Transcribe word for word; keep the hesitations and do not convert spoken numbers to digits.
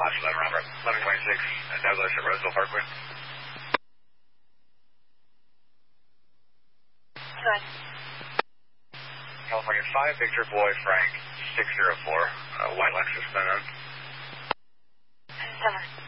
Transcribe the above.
Lost eleven, Robert. eleven twenty-six, Douglas at Roseville Parkway. Good. California five, Victor Boy, Frank six zero four, uh, white Lexus, then on. Seven.